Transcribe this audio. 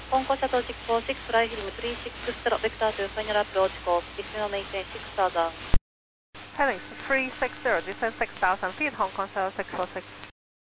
Hong Kong Shuttle 646, fly Hilm 360, vector to final approach course, descend maintain 6,000. Heading 360, descend 6,000 feet, Hong Kong Shuttle 646.